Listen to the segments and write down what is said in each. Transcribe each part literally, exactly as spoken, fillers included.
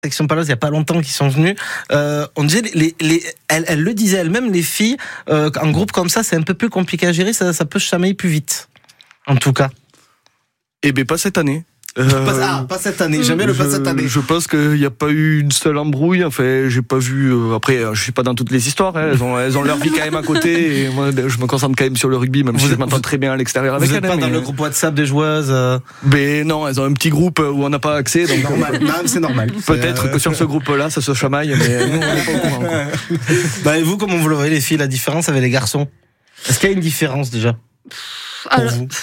Section Paloise, il n'y a pas longtemps qu'ils sont venus. Euh, on disait, les, les, elles, elles le disaient elles-mêmes, les filles, euh, en groupe comme ça, c'est un peu plus compliqué à gérer, ça, ça peut se chamailler plus vite. En tout cas. Eh bien, pas cette année. Euh, pas, ah, pas cette année, jamais le pas cette année. Je pense qu'il n'y a pas eu une seule embrouille. Enfin, j'ai pas vu. Euh, après, je suis pas dans toutes les histoires. Hein, elles ont, elles ont leur vie quand même à côté. Et moi, je me concentre quand même sur le rugby, même vous si êtes, je m'entends très bien à l'extérieur avec elles. Vous n'êtes pas mais... dans le groupe WhatsApp des joueuses euh... Mais non, elles ont un petit groupe où on n'a pas accès. Donc normal. Non, c'est normal. Peut-être c'est... que sur ce groupe-là, ça se chamaille, mais nous, on n'est pas au courant. Bah, et vous, comment vous le voyez, les filles, la différence avec les garçons? Est-ce qu'il y a une différence déjà pour Alors... vous?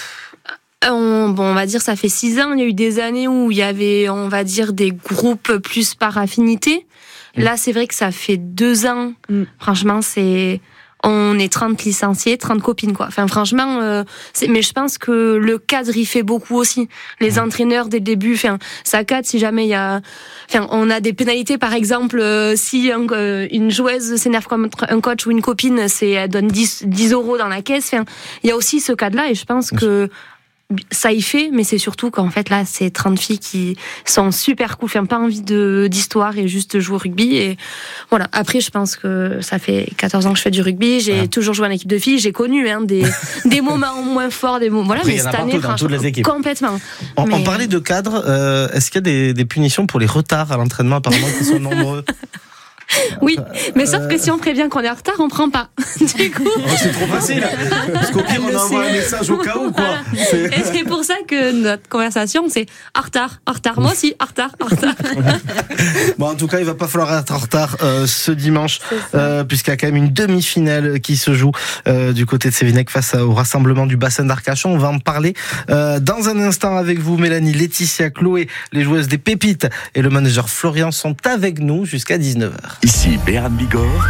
On, bon, on va dire ça fait six ans. Il y a eu des années où il y avait, on va dire, des groupes plus par affinité. Mmh. Là, c'est vrai que ça fait deux ans. Mmh. Franchement, c'est, on est trente licenciés, trente copines, quoi. Enfin, franchement, euh, c'est, mais je pense que le cadre y fait beaucoup aussi. Les mmh. entraîneurs dès le début, enfin, ça cadre si jamais il y a, enfin, on a des pénalités, par exemple, euh, si un, euh, une joueuse s'énerve contre un coach ou une copine, c'est, elle donne dix euros dans la caisse. Enfin, il y a aussi ce cadre-là, et je pense que ça y fait, mais c'est surtout qu'en fait là, c'est trente filles qui sont super cool, enfin pas envie de d'histoire et juste jouer au rugby. Et voilà. Après, je pense que ça fait quatorze ans que je fais du rugby. J'ai ouais. toujours joué en équipe de filles. J'ai connu hein, des des moments moins forts, des moments. Voilà. Après, mais cette année, dans toutes les équipes. Complètement. On, mais... on parlait de cadre. Euh, est-ce qu'il y a des, des punitions pour les retards à l'entraînement, apparemment, qui sont nombreux? Oui, mais sauf que si on prévient qu'on est en retard, on prend pas. Du coup, oh, c'est trop facile. Parce qu'au pire, on envoie un message au cas où, quoi. C'est... Et c'est pour ça que notre conversation, c'est en retard, en retard. Moi aussi, en retard, en retard. Bon, en tout cas, il va pas falloir être en retard euh, ce dimanche, euh, puisqu'il y a quand même une demi-finale qui se joue euh, du côté de Sévinec face au rassemblement du bassin d'Arcachon. On va en parler euh, dans un instant avec vous, Mélanie, Laetitia, Chloé, les joueuses des Pépites et le manager Florian sont avec nous jusqu'à dix-neuf heures. Ici Béarn Bigorre,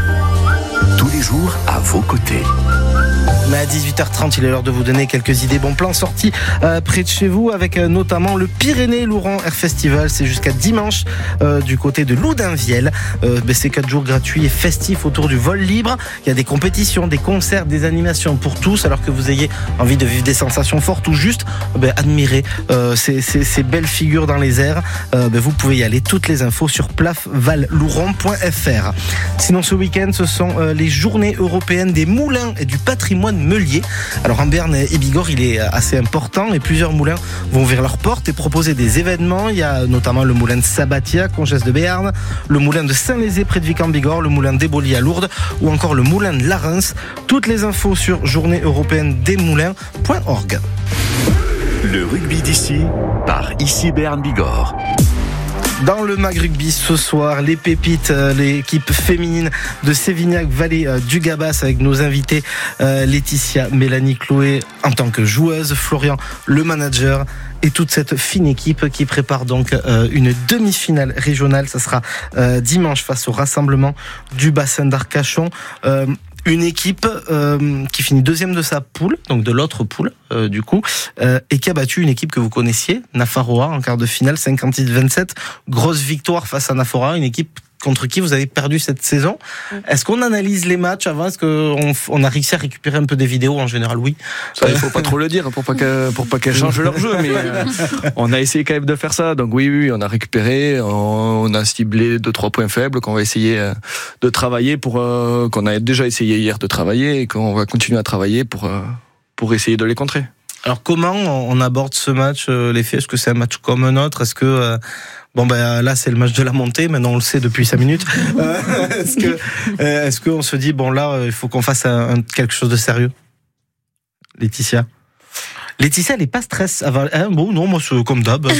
tous les jours à vos côtés. Mais à dix-huit heures trente, il est l'heure de vous donner quelques idées bons plans sortis euh, près de chez vous avec euh, notamment le Pyrénées-Louron Air Festival. C'est jusqu'à dimanche euh, du côté de Loudunvielle. Euh, c'est quatre jours gratuits et festifs autour du vol libre. Il y a des compétitions, des concerts, des animations pour tous. Alors que vous ayez envie de vivre des sensations fortes ou juste euh, ben, admirer euh, ces, ces, ces belles figures dans les airs, euh, ben, vous pouvez y aller. Toutes les infos sur plaf val louron point f r. Sinon, ce week-end, ce sont euh, les journées européennes des moulins et du patrimoine Meulier. Alors en Béarn et Bigorre, il est assez important et plusieurs moulins vont ouvrir leurs portes et proposer des événements. Il y a notamment le moulin de Sabatia, Congès de Béarn, le moulin de Saint-Lézé près de Vic-en-Bigorre, le moulin d'Éboli à Lourdes ou encore le moulin de Larens. Toutes les infos sur journée européenne des moulins point org. Le rugby d'ici par Ici Béarn Bigorre. Dans le Mag Rugby ce soir, les Pépites, euh, l'équipe féminine de Sévignac-Vallée euh, du Gabas avec nos invités euh, Laetitia, Mélanie, Chloé en tant que joueuse, Florian le manager et toute cette fine équipe qui prépare donc euh, une demi-finale régionale. Ça sera euh, dimanche face au rassemblement du bassin d'Arcachon. Euh, Une équipe euh, qui finit deuxième de sa poule, donc de l'autre poule euh, du coup, euh, et qui a battu une équipe que vous connaissiez, Nafarroa, en quart de finale, cinquante-six vingt-sept. Grosse victoire face à Nafarroa, une équipe contre qui vous avez perdu cette saison. Est-ce qu'on analyse les matchs avant? Est-ce qu'on on a réussi à récupérer un peu des vidéos? En général, oui. Ça, il faut pas trop le dire pour pas qu'elles, pour pas qu'elles changent leur jeu, mais euh, on a essayé quand même de faire ça. Donc oui, oui, on a récupéré, on a ciblé deux, trois points faibles qu'on va essayer de travailler pour, euh, qu'on a déjà essayé hier de travailler et qu'on va continuer à travailler pour, euh, pour essayer de les contrer. Alors comment on aborde ce match, euh, les filles? Est-ce que c'est un match comme un autre? Est-ce que euh, bon ben là c'est le match de la montée, maintenant on le sait depuis cinq minutes. Euh, est-ce que euh, est-ce qu'on se dit bon là il faut qu'on fasse un, un, quelque chose de sérieux? Laetitia. Laetitia, elle est pas stress. Hein, bon, non, moi, c'est comme d'hab.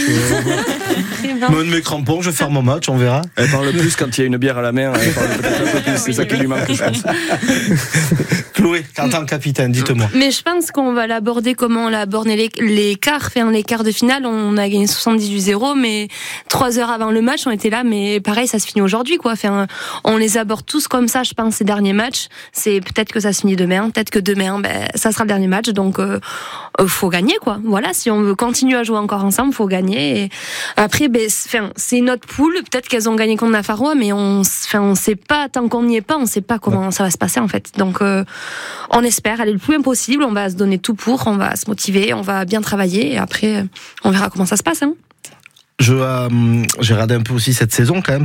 Je me mes crampons, je vais faire mon match, on verra. Elle parle plus quand il y a une bière à la main. Elle parle peut-être un peu plus. C'est ça qui lui manque, je pense. Chloé, en tant que capitaine, dites-moi. Mais je pense qu'on va l'aborder comment on l'a abordé les, les quarts. Enfin, les quarts de finale, on a gagné soixante-dix-huit zéro, mais trois heures avant le match, on était là, mais pareil, ça se finit aujourd'hui, quoi. Enfin, on les aborde tous comme ça, je pense, ces derniers matchs. C'est peut-être que ça se finit demain, peut-être que demain, ben, ça sera le dernier match, donc, euh, faut gagner, quoi. Voilà, si on veut continuer à jouer encore ensemble, faut gagner. Et après, ben, enfin, c'est notre poule. Peut-être qu'elles ont gagné contre Nafarroa, mais on, enfin, on sait pas, tant qu'on n'y est pas, on sait pas comment ouais. ça va se passer, en fait. Donc, euh, on espère aller le plus impossible. On va se donner tout pour, on va se motiver, on va bien travailler. Et après, on verra comment ça se passe, hein. Je, euh, j'ai regardé un peu aussi cette saison, quand même.